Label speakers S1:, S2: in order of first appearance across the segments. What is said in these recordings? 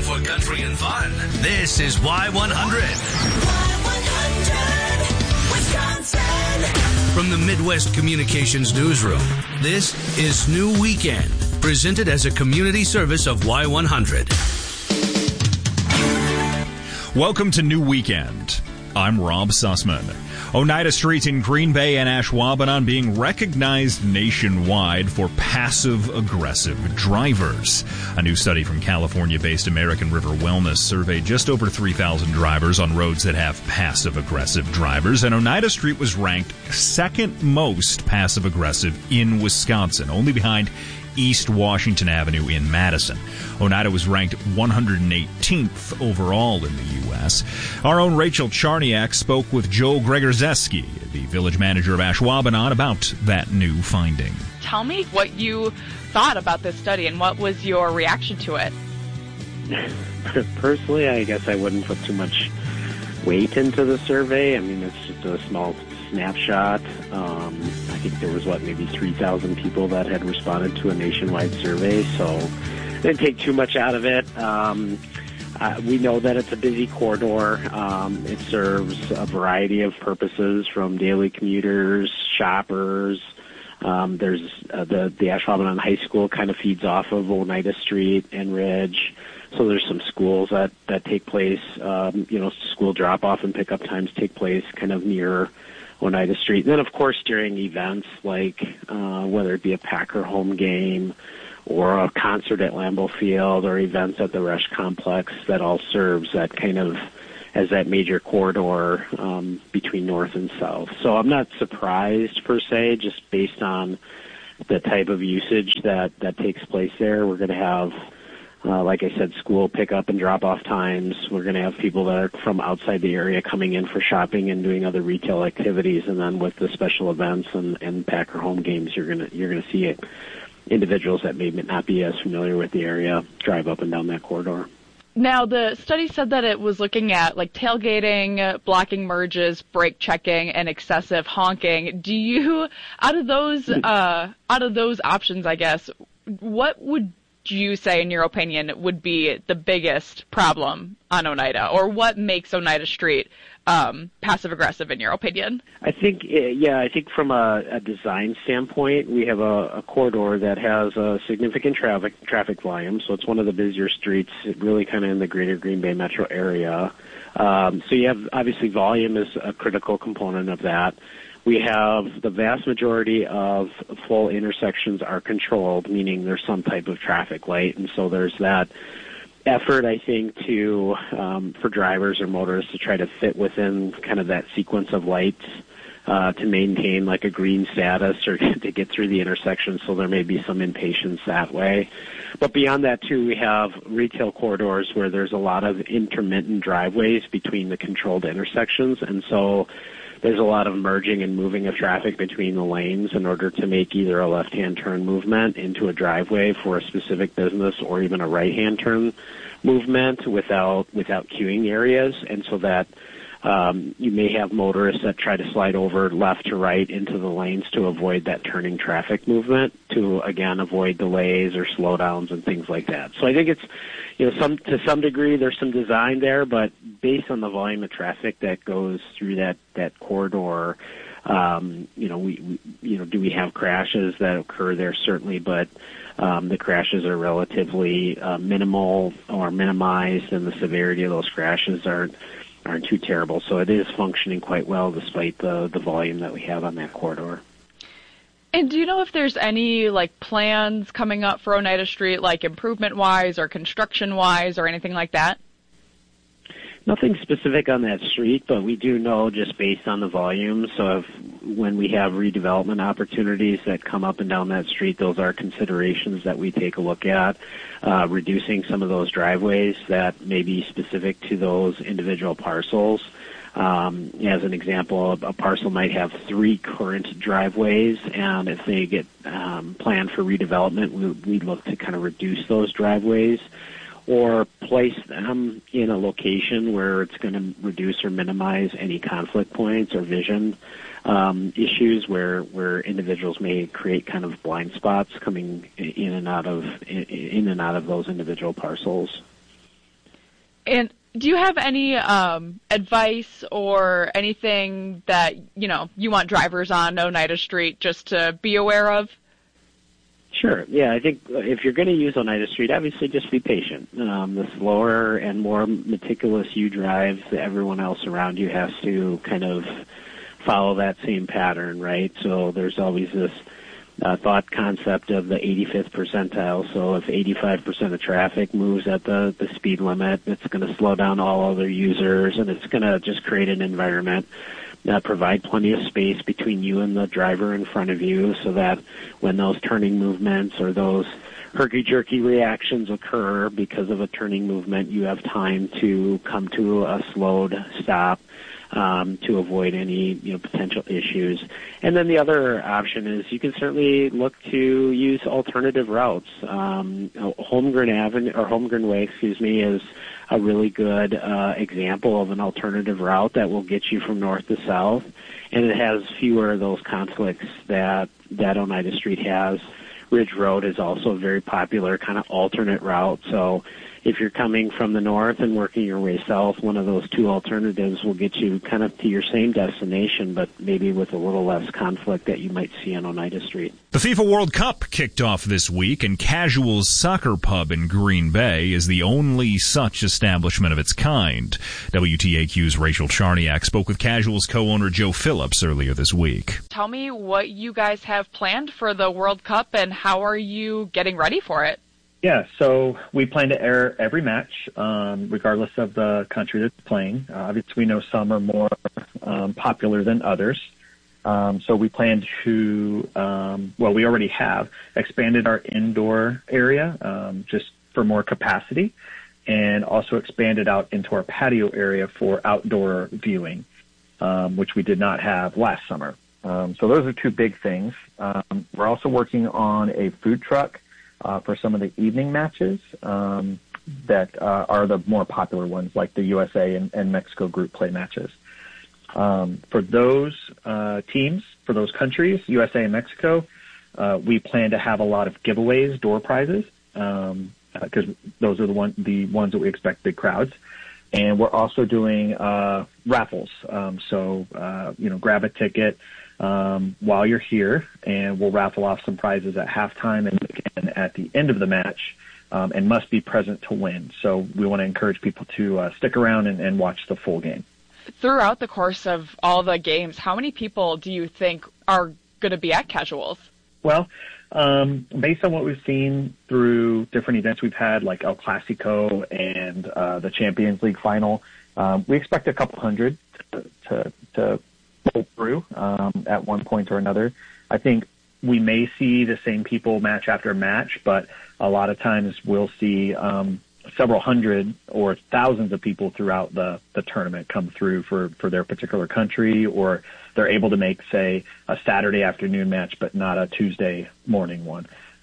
S1: for country and fun. This is Y100. Y100, Wisconsin. From the Midwest Communications Newsroom, this is New Weekend, presented as a community service of Y100.
S2: Welcome to New Weekend. I'm Rob Sussman. Oneida Street in Green Bay and Ashwaubenon being recognized nationwide for passive-aggressive drivers. A new study from California-based American River Wellness surveyed just over 3,000 drivers on roads that have passive-aggressive drivers, and Oneida Street was ranked second most passive-aggressive in Wisconsin, only behind East Washington Avenue in Madison. Oneida was ranked 118th overall in the U.S. Our own Rachel Charniak spoke with Joe Gregorzeski, the village manager of Ashwaubenon, about that new finding.
S3: Tell me what you thought about this study and what was your reaction to it?
S4: Personally, I guess I wouldn't put too much weight into the survey. I mean, it's just a small snapshot. I think there was, maybe 3,000 people that had responded to a nationwide survey, so I didn't take too much out of it. We know that it's a busy corridor. It serves a variety of purposes, from daily commuters, shoppers. There's the Ashwaubenon High School kind of feeds off of Oneida Street and Ridge. So there's some schools that take place, school drop-off and pickup times take place kind of near Oneida Street. And then, of course, during events like whether it be a Packer home game or a concert at Lambeau Field or events at the Resch Complex, that all serves that kind of as that major corridor between north and south. So I'm not surprised, per se, just based on the type of usage that takes place there. We're going to have, like I said, school pickup and drop-off times. We're going to have people that are from outside the area coming in for shopping and doing other retail activities. And then with the special events and Packer home games, you're going to see it. Individuals that may not be as familiar with the area drive up and down that corridor.
S3: Now, the study said that it was looking at tailgating, blocking merges, brake checking, and excessive honking. Do you, out of those options, I guess, what would you say, in your opinion, would be the biggest problem on Oneida, or what makes Oneida Street passive-aggressive, in your opinion? I think
S4: from a design standpoint, we have a corridor that has a significant traffic volume, so it's one of the busier streets, really kind of in the greater Green Bay metro area. So you have, obviously, volume is a critical component of that. We have the vast majority of full intersections are controlled, meaning there's some type of traffic light, and so there's that effort, I think, to for drivers or motorists to try to fit within kind of that sequence of lights to maintain like a green status or to get through the intersection, so there may be some impatience that way. But beyond that, too, we have retail corridors where there's a lot of intermittent driveways between the controlled intersections, and so there's a lot of merging and moving of traffic between the lanes in order to make either a left-hand turn movement into a driveway for a specific business or even a right-hand turn movement without queuing areas. And so that you may have motorists that try to slide over left to right into the lanes to avoid that turning traffic movement, to, again, avoid delays or slowdowns and things like that. So I think it's, to some degree there's some design there, but based on the volume of traffic that goes through that corridor, do we have crashes that occur there? Certainly, but the crashes are relatively minimal or minimized, and the severity of those crashes aren't too terrible. So it is functioning quite well despite the volume that we have on that corridor.
S3: And do you know if there's any plans coming up for Oneida Street, improvement-wise or construction-wise or anything like that?
S4: Nothing specific on that street, but we do know, just based on the volume, so when we have redevelopment opportunities that come up and down that street, those are considerations that we take a look at, reducing some of those driveways that may be specific to those individual parcels. As an example, a parcel might have 3 current driveways, and if they get planned for redevelopment, we look to kind of reduce those driveways or place them in a location where it's going to reduce or minimize any conflict points or vision issues where individuals may create kind of blind spots coming in and out of those individual parcels.
S3: And do you have any advice or anything that, you want drivers on Oneida Street just to be aware of?
S4: Sure. Yeah, I think if you're going to use Oneida Street, obviously just be patient. The slower and more meticulous you drive, everyone else around you has to kind of follow that same pattern, right? So there's always this thought concept of the 85th percentile. So if 85% of traffic moves at the speed limit, it's going to slow down all other users, and it's going to just create an environment that provide plenty of space between you and the driver in front of you, so that when those turning movements or those herky-jerky reactions occur because of a turning movement, you have time to come to a slowed stop to avoid any potential issues. And then the other option is you can certainly look to use alternative routes. Holmgren Way, is a really good example of an alternative route that will get you from north to south, and it has fewer of those conflicts that Oneida Street has. Ridge Road is also a very popular kind of alternate route. So if you're coming from the north and working your way south, one of those two alternatives will get you kind of to your same destination, but maybe with a little less conflict that you might see on Oneida Street.
S2: The FIFA World Cup kicked off this week, and Casual's Soccer Pub in Green Bay is the only such establishment of its kind. WTAQ's Rachel Charniak spoke with Casual's co-owner Joe Phillips earlier this week.
S3: Tell me what you guys have planned for the World Cup, and how are you getting ready for it?
S5: Yeah, so we plan to air every match, regardless of the country that's playing. Obviously, we know some are more popular than others. So we plan to, we already have expanded our indoor area just for more capacity, and also expanded out into our patio area for outdoor viewing, which we did not have last summer. So those are two big things. We're also working on a food truck for some of the evening matches that are the more popular ones, like the USA and Mexico group play matches. For those teams, for those countries, USA and Mexico, we plan to have a lot of giveaways, door prizes, because those are the ones that we expect big crowds. And we're also doing raffles. Grab a ticket while you're here, and we'll raffle off some prizes at halftime and again at the end of the match, and must be present to win. So we want to encourage people to stick around and watch the full game.
S3: Throughout the course of all the games, how many people do you think are going to be at Casuals?
S5: Well, based on what we've seen through different events we've had, like El Clasico and the Champions League final, we expect a couple hundred to pull through at one point or another. I think we may see the same people match after match, but a lot of times we'll see several hundred or thousands of people throughout the tournament come through for their particular country, or they're able to make, say, a Saturday afternoon match but not a Tuesday morning one.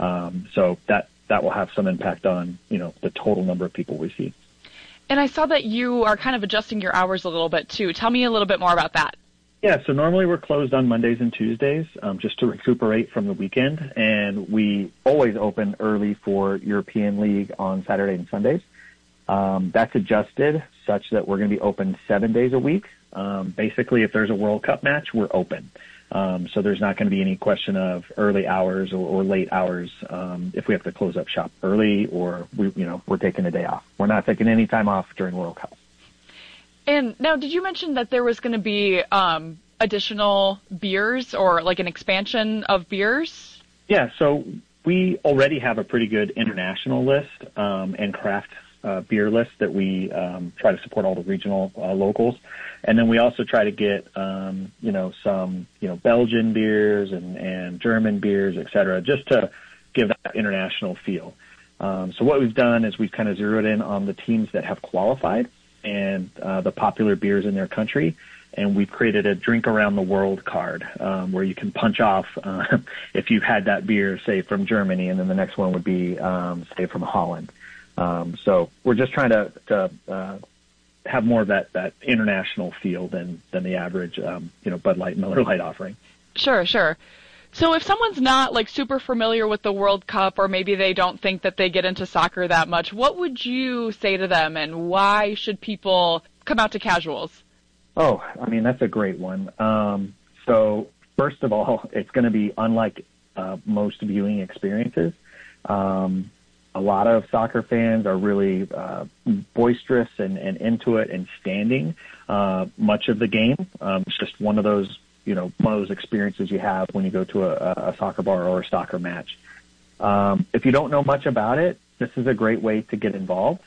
S5: So that will have some impact on, the total number of people we see.
S3: And I saw that you are kind of adjusting your hours a little bit too. Tell me a little bit more about that.
S5: Yeah, so normally we're closed on Mondays and Tuesdays just to recuperate from the weekend, and we always open early for European League on Saturday and Sundays. That's adjusted such that we're going to be open 7 days a week. Basically, if there's a World Cup match, we're open. So there's not going to be any question of early hours or late hours if we have to close up shop early, or we're taking a day off. We're not taking any time off during World Cup.
S3: And now, did you mention that there was going to be additional beers, or like an expansion of beers? Yeah,
S5: so we already have a pretty good international list and craft beer list that we try to support all the regional locals. And then we also try to get, some, Belgian beers and German beers, et cetera, just to give that international feel. So what we've done is we've kind of zeroed in on the teams that have qualified and the popular beers in their country. And we've created a drink around the world card where you can punch off if you've had that beer, say, from Germany, and then the next one would be, say, from Holland. So we're just trying to have more of that international feel than the average, Bud Light, Miller Lite offering.
S3: Sure. So if someone's not like super familiar with the World Cup, or maybe they don't think that they get into soccer that much, what would you say to them, and why should people come out to Casuals?
S5: Oh, I mean, that's a great one. So first of all, it's going to be unlike most viewing experiences. A lot of soccer fans are really boisterous and into it and standing much of the game. It's just one of those experiences you have when you go to a soccer bar or a soccer match. If you don't know much about it, this is a great way to get involved,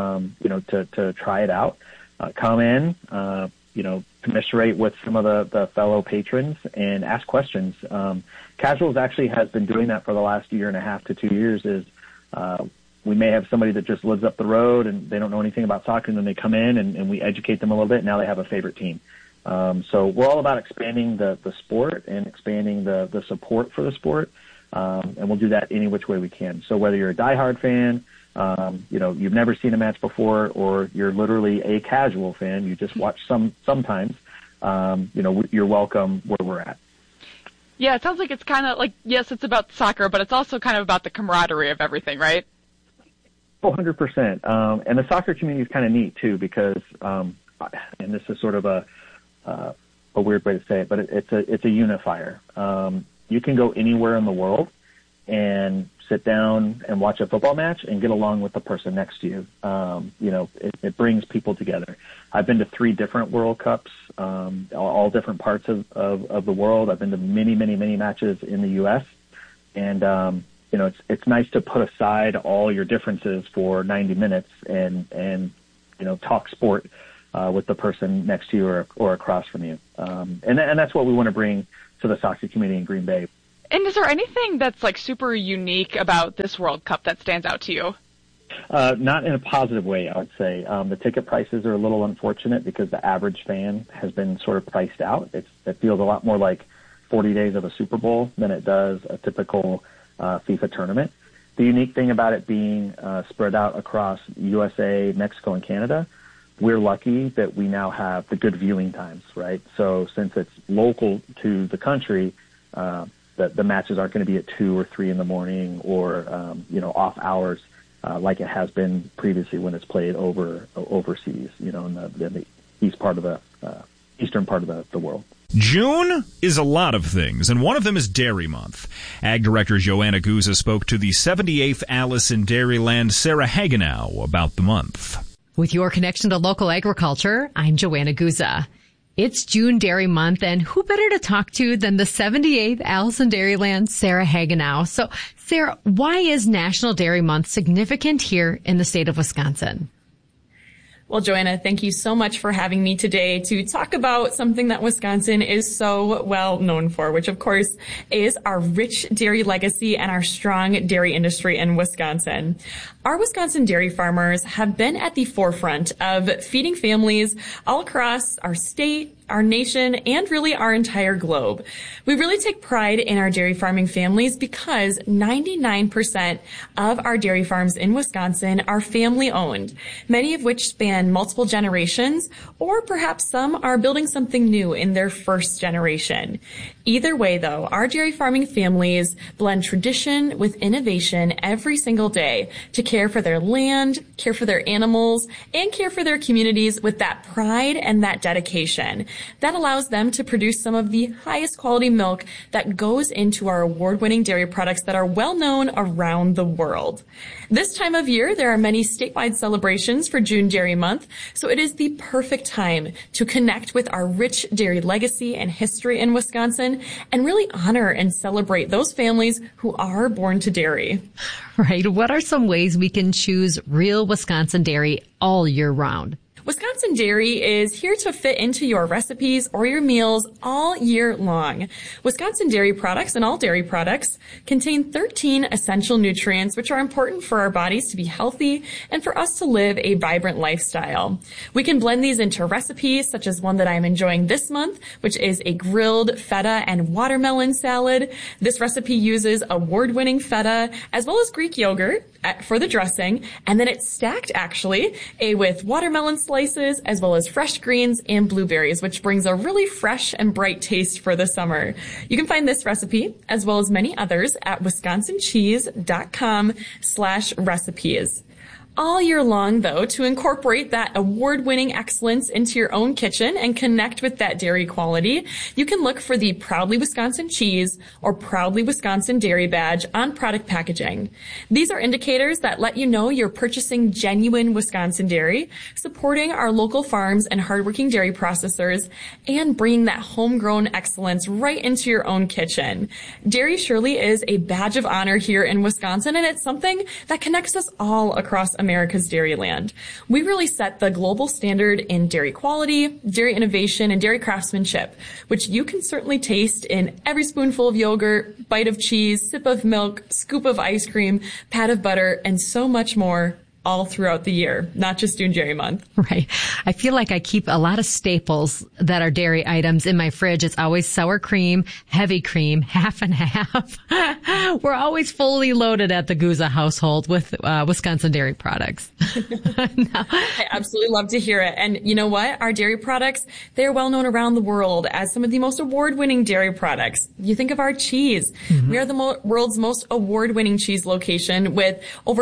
S5: to try it out. Come in, commiserate with some of the fellow patrons and ask questions. Casuals actually has been doing that for the last 1.5 to 2 years. We may have somebody that just lives up the road and they don't know anything about soccer, and then they come in and we educate them a little bit. Now they have a favorite team. So we're all about expanding the sport and expanding the support for the sport. And we'll do that any which way we can. So whether you're a diehard fan, you've never seen a match before, or you're literally a casual fan, you just watch sometimes, you're welcome where we're at.
S3: Yeah, it sounds like it's kind of like, yes, it's about soccer, but it's also kind of about the camaraderie of everything, right?
S5: Oh, 100%. And the soccer community is kind of neat too, because, and this is sort of a weird way to say it, but it's a unifier. You can go anywhere in the world and sit down and watch a football match and get along with the person next to you. It brings people together. I've been to 3 different World Cups, all different parts of the world. I've been to many, many, many matches in the U.S. And, it's nice to put aside all your differences for 90 minutes and talk sport with the person next to you or across from you. And that's what we want to bring to the soccer community in Green Bay.
S3: And is there anything that's like super unique about this World Cup that stands out to you?
S5: Not in a positive way, I would say. The ticket prices are a little unfortunate because the average fan has been sort of priced out. It feels a lot more like 40 days of a Super Bowl than it does a typical FIFA tournament. The unique thing about it being spread out across USA, Mexico, and Canada, we're lucky that we now have the good viewing times, right? So since it's local to the country, the matches aren't going to be at 2 or 3 in the morning or off hours like it has been previously when it's played overseas, in the eastern part of the world.
S2: June is a lot of things, and one of them is Dairy Month. Ag Director Joanna Guza spoke to the 78th Alice in Dairyland, Sarah Hagenow, about the month.
S6: With your connection to local agriculture, I'm Joanna Guza. It's June Dairy Month, and who better to talk to than the 78th Alice in Dairyland, Sarah Hagenow. So, Sarah, why is National Dairy Month significant here in the state of Wisconsin?
S7: Well, Joanna, thank you so much for having me today to talk about something that Wisconsin is so well known for, which of course is our rich dairy legacy and our strong dairy industry in Wisconsin. Our Wisconsin dairy farmers have been at the forefront of feeding families all across our state, our nation, and really our entire globe. We really take pride in our dairy farming families because 99% of our dairy farms in Wisconsin are family owned, many of which span multiple generations, or perhaps some are building something new in their first generation. Either way, though, our dairy farming families blend tradition with innovation every single day to care for their land, care for their animals, and care for their communities with that pride and that dedication. That allows them to produce some of the highest quality milk that goes into our award-winning dairy products that are well known around the world. This time of year, there are many statewide celebrations for June Dairy Month, so it is the perfect time to connect with our rich dairy legacy and history in Wisconsin and really honor and celebrate those families who are born to dairy.
S6: Right. What are some ways we can choose real Wisconsin dairy all year round?
S7: Wisconsin Dairy is here to fit into your recipes or your meals all year long. Wisconsin Dairy products and all dairy products contain 13 essential nutrients which are important for our bodies to be healthy and for us to live a vibrant lifestyle. We can blend these into recipes such as one that I'm enjoying this month, which is a grilled feta and watermelon salad. This recipe uses award-winning feta as well as Greek yogurt. for the dressing, and then it's stacked actually with watermelon slices as well as fresh greens and blueberries, which brings a really fresh and bright taste for the summer. You can find this recipe as well as many others at wisconsincheese.com/recipes. All year long, though, to incorporate that award-winning excellence into your own kitchen and connect with that dairy quality, you can look for the Proudly Wisconsin Cheese or Proudly Wisconsin Dairy badge on product packaging. These are indicators that let you know you're purchasing genuine Wisconsin dairy, supporting our local farms and hardworking dairy processors, and bringing that homegrown excellence right into your own kitchen. Dairy surely is a badge of honor here in Wisconsin, and it's something that connects us all across America's dairyland. We really set the global standard in dairy quality, dairy innovation, and dairy craftsmanship, which you can certainly taste in every spoonful of yogurt, bite of cheese, sip of milk, scoop of ice cream, pat of butter, and so much more all throughout the year, not just June Dairy Month.
S6: Right. I feel like I keep a lot of staples that are dairy items in my fridge. It's always sour cream, heavy cream, half and half. We're always fully loaded at the Guza household with Wisconsin dairy products.
S7: I absolutely love to hear it. And you know what? Our dairy products, they're well known around the world as some of the most award-winning dairy products. You think of our cheese. Mm-hmm. We are the world's most award-winning cheese location with over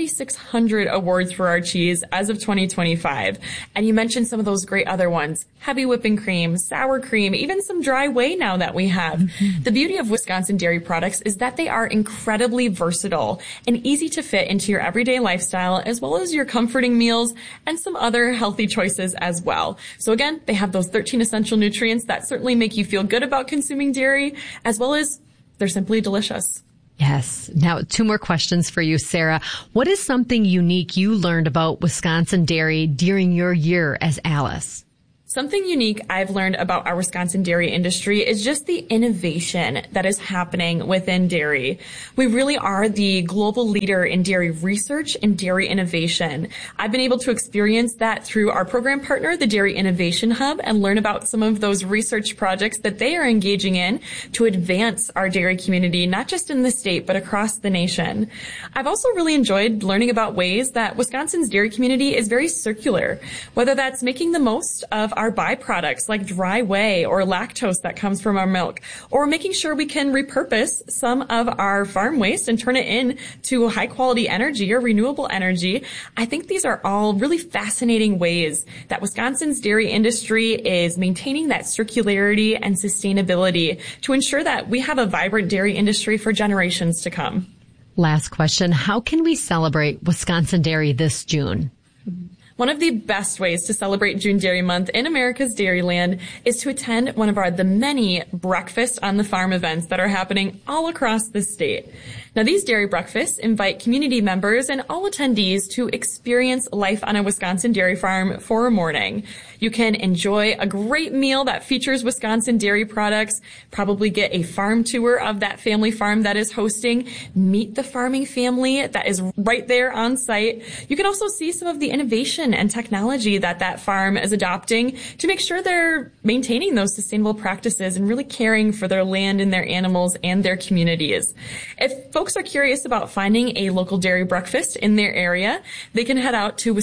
S7: 7,600 awards for our cheese as of 2025. And you mentioned some of those great other ones. Heavy whipping cream, sour cream, even some dry whey now that we have. Mm-hmm. The beauty of Wisconsin dairy products is that they are incredibly versatile and easy to fit into your everyday lifestyle, as well as your comforting meals and some other healthy choices as well. So again, they have those 13 essential nutrients that certainly make you feel good about consuming dairy, as well as they're simply delicious.
S6: Yes. Now, 2 more questions for you, Sarah. What is something unique you learned about Wisconsin dairy during your year as Alice?
S7: Something unique I've learned about our Wisconsin dairy industry is just the innovation that is happening within dairy. We really are the global leader in dairy research and dairy innovation. I've been able to experience that through our program partner, the Dairy Innovation Hub, and learn about some of those research projects that they are engaging in to advance our dairy community, not just in the state, but across the nation. I've also really enjoyed learning about ways that Wisconsin's dairy community is very circular, whether that's making the most of our byproducts like dry whey or lactose that comes from our milk, or making sure we can repurpose some of our farm waste and turn it into high quality energy or renewable energy. I think these are all really fascinating ways that Wisconsin's dairy industry is maintaining that circularity and sustainability to ensure that we have a vibrant dairy industry for generations to come.
S6: Last question. How can we celebrate Wisconsin dairy this June?
S7: One of the best ways to celebrate June Dairy Month in America's Dairyland is to attend one of the many breakfast on the farm events that are happening all across the state. Now, these dairy breakfasts invite community members and all attendees to experience life on a Wisconsin dairy farm for a morning. You can enjoy a great meal that features Wisconsin dairy products, probably get a farm tour of that family farm that is hosting, meet the farming family that is right there on site. You can also see some of the innovation and technology that farm is adopting to make sure they're maintaining those sustainable practices and really caring for their land and their animals and their communities. If folks are curious about finding a local dairy breakfast in their area, they can head out to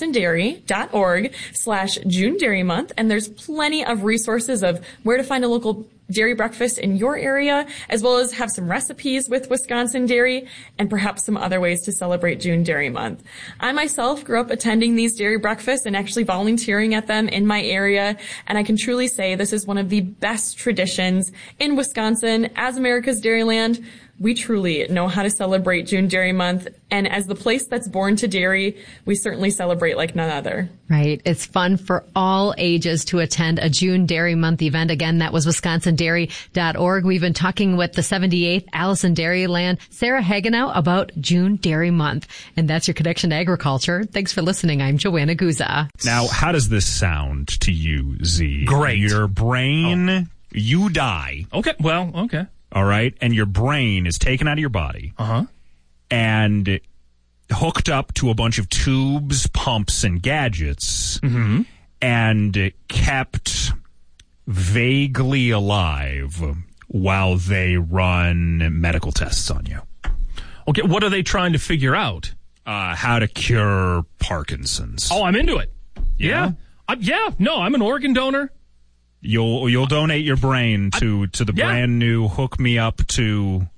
S7: wisconsindairy.org/June Dairy Month, and there's plenty of resources of where to find a local dairy breakfast in your area, as well as have some recipes with Wisconsin dairy and perhaps some other ways to celebrate June Dairy Month. I myself grew up attending these dairy breakfasts and actually volunteering at them in my area, and I can truly say this is one of the best traditions in Wisconsin. As America's Dairyland, we truly know how to celebrate June Dairy Month, and as the place that's born to dairy, we certainly celebrate like none other.
S6: Right. It's fun for all ages to attend a June Dairy Month event. Again, that was wisconsindairy.org. We've been talking with the 78th Allison Dairyland, Sarah Hagenau, about June Dairy Month. And that's your Connection to Agriculture. Thanks for listening. I'm Joanna Guza.
S2: Now, how does this sound to you, Z?
S8: Great.
S2: Your brain, you die.
S8: Okay. Well, okay.
S2: All right. And your brain is taken out of your body. And hooked up to a bunch of tubes, pumps, and gadgets.
S8: Mm-hmm.
S2: And kept vaguely alive while they run medical tests on you.
S8: Okay, what are they trying to figure out?
S2: How to cure Parkinson's.
S8: Oh, I'm into it. Yeah. I'm an organ donor.
S2: You'll donate your brain to the brand new hook me up to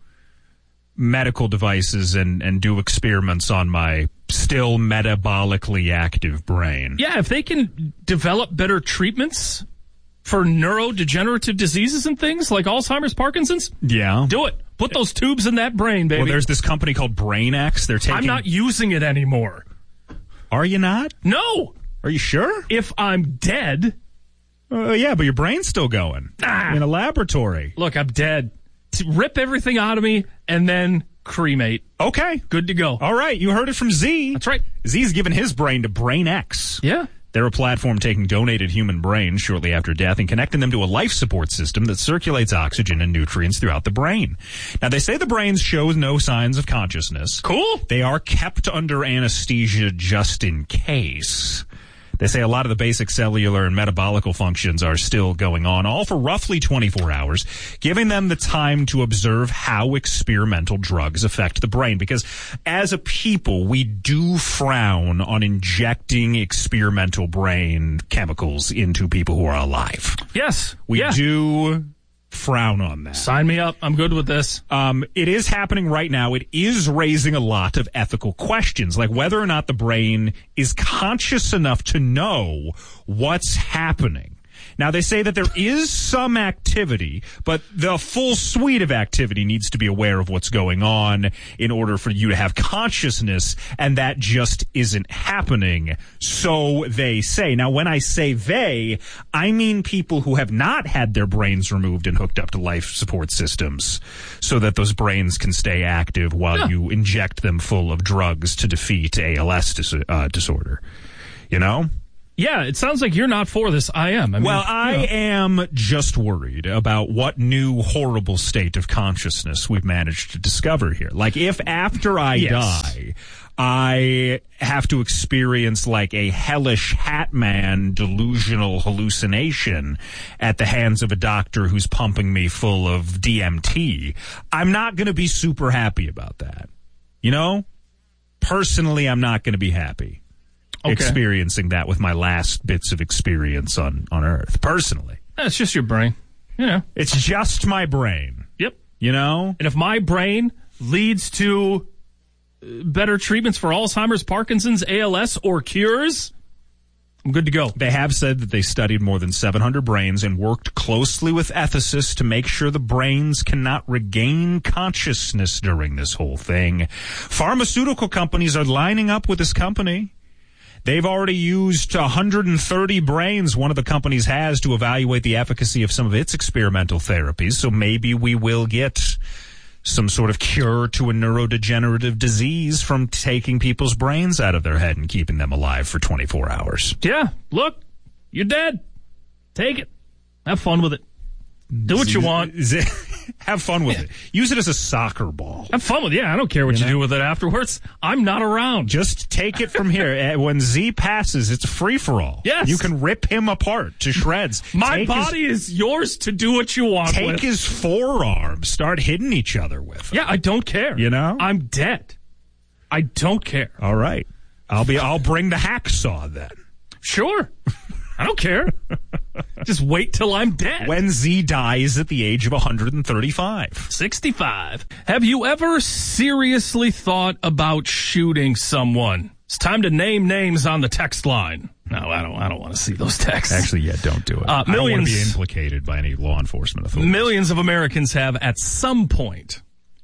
S2: medical devices and do experiments on my still metabolically active brain.
S8: Yeah, if they can develop better treatments for neurodegenerative diseases and things like Alzheimer's, Parkinson's, do it. Put those tubes in that brain, baby.
S2: Well, there's this company called BrainX. They're taking.
S8: I'm not using it anymore.
S2: Are you not?
S8: No.
S2: Are you sure?
S8: If I'm dead.
S2: Yeah, but your brain's still going. In a laboratory.
S8: Look, I'm dead. Rip everything out of me and then cremate.
S2: Okay.
S8: Good to go.
S2: All right. You heard it from Z.
S8: That's right.
S2: Z's given his brain to BrainX.
S8: Yeah.
S2: They're a platform taking donated human brains shortly after death and connecting them to a life support system that circulates oxygen and nutrients throughout the brain. Now, they say the brains show no signs of consciousness.
S8: Cool.
S2: They are kept under anesthesia just in case. They say a lot of the basic cellular and metabolical functions are still going on, all for roughly 24 hours, giving them the time to observe how experimental drugs affect the brain. Because as a people, we do frown on injecting experimental brain chemicals into people who are alive.
S8: Yes.
S2: We do frown on that.
S8: Sign me up. I'm good with this.
S2: It is happening right now. It is raising a lot of ethical questions, like whether or not the brain is conscious enough to know what's happening. Now, they say that there is some activity, but the full suite of activity needs to be aware of what's going on in order for you to have consciousness, and that just isn't happening, so they say. Now, when I say they, I mean people who have not had their brains removed and hooked up to life support systems so that those brains can stay active while you inject them full of drugs to defeat ALS disorder. You know?
S8: Yeah, it sounds like you're not for this. I am.
S2: I am just worried about what new horrible state of consciousness we've managed to discover here. Like, if after I die, I have to experience like a hellish hat man delusional hallucination at the hands of a doctor who's pumping me full of DMT, I'm not going to be super happy about that. You know? Personally, I'm not going to be happy. Experiencing that with my last bits of experience on Earth, personally.
S8: It's just your brain. You know.
S2: It's just my brain.
S8: Yep.
S2: You know?
S8: And if my brain leads to better treatments for Alzheimer's, Parkinson's, ALS, or cures, I'm good to go.
S2: They have said that they studied more than 700 brains and worked closely with ethicists to make sure the brains cannot regain consciousness during this whole thing. Pharmaceutical companies are lining up with this company. They've already used 130 brains one of the companies has to evaluate the efficacy of some of its experimental therapies, so maybe we will get some sort of cure to a neurodegenerative disease from taking people's brains out of their head and keeping them alive for 24 hours.
S8: Yeah, look, you're dead. Take it. Have fun with it. Do what you want.
S2: Have fun with it. Use it as a soccer ball.
S8: Have fun with it. Yeah, I don't care what you do with it afterwards. I'm not around.
S2: Just take it from here. When Z passes, it's a free-for-all.
S8: Yes.
S2: You can rip him apart to shreds.
S8: My body is yours to do what you want with.
S2: Take his forearms. Start hitting each other with him.
S8: Yeah, I don't care.
S2: You know?
S8: I'm dead. I don't care.
S2: All right. I'll bring the hacksaw then.
S8: Sure. I don't care. Just wait till I'm dead.
S2: When Z dies at the age of 135.
S8: 65. Have you ever seriously thought about shooting someone? It's time to name names on the text line. No, I don't want to see those texts.
S2: Actually, yeah, don't do it. I don't want to be implicated by any law enforcement authorities.
S8: Millions of Americans have at some point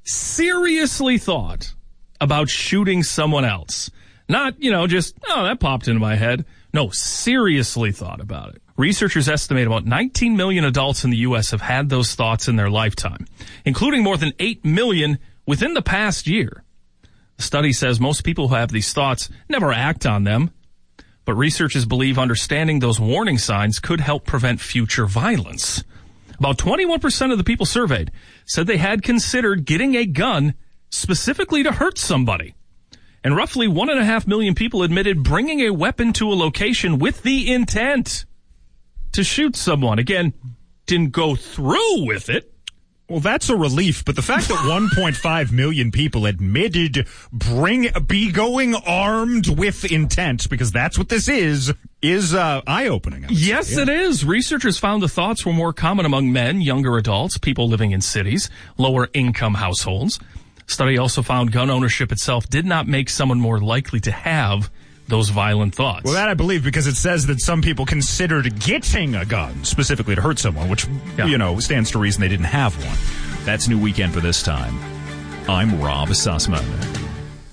S8: seriously thought about shooting someone else. Not, just, that popped into my head. No, seriously thought about it. Researchers estimate about 19 million adults in the U.S. have had those thoughts in their lifetime, including more than 8 million within the past year. The study says most people who have these thoughts never act on them, but researchers believe understanding those warning signs could help prevent future violence. About 21% of the people surveyed said they had considered getting a gun specifically to hurt somebody. And roughly 1.5 million people admitted bringing a weapon to a location with the intent to shoot someone. Again, didn't go through with it,
S2: Well, that's a relief, but the fact that 1.5 million people admitted be going armed with intent, because that's what this is eye-opening.
S8: Yes, it is. Researchers found the thoughts were more common among men, younger adults, people living in cities, lower-income households. Study also found gun ownership itself did not make someone more likely to have those violent thoughts.
S2: Well, that I believe, because it says that some people considered getting a gun specifically to hurt someone, which, stands to reason they didn't have one. That's New Weekend for this time. I'm Rob Sussman.